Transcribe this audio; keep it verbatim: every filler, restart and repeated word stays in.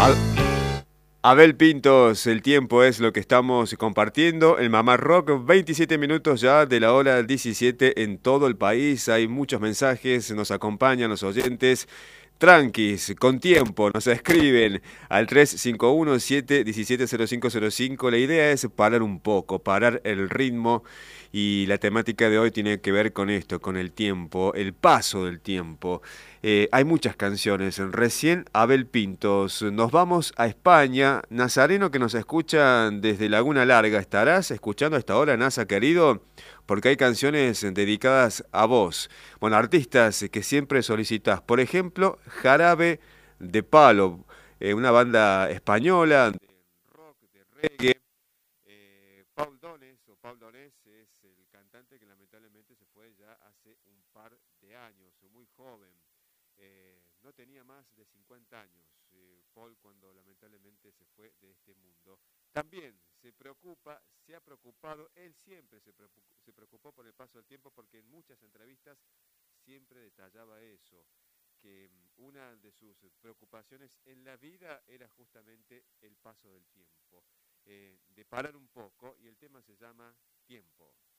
Abel Pintos, el tiempo es lo que estamos compartiendo. El Mamá Rock, veintisiete minutos ya de la hora diecisiete en todo el país. Hay muchos mensajes, nos acompañan los oyentes. Tranquis, con tiempo, nos escriben al tres cinco uno, siete uno siete, cero cinco cero cinco. La idea es parar un poco, parar el ritmo y la temática de hoy tiene que ver con esto, con el tiempo, el paso del tiempo. Eh, hay muchas canciones. Recién Abel Pintos. Nos vamos a España. Nazareno que nos escuchan desde Laguna Larga. ¿Estarás escuchando a esta hora, Nasa querido? Porque hay canciones dedicadas a vos. Bueno, artistas que siempre solicitas. Por ejemplo, Jarabe de Palo, eh, una banda española de rock, de reggae. Eh, Paul Donés, o Paul Donés, es el cantante que lamentablemente se fue ya hace un par de años, muy joven. Eh, no tenía más de cincuenta años, eh, Paul, cuando lamentablemente se fue de este mundo. También se preocupa, se ha preocupado, él siempre se preocupó, se preocupó por el paso del tiempo, porque en muchas entrevistas siempre detallaba eso, que mm, una de sus preocupaciones en la vida era justamente el paso del tiempo, eh, de parar un poco, y el tema se llama Tiempo.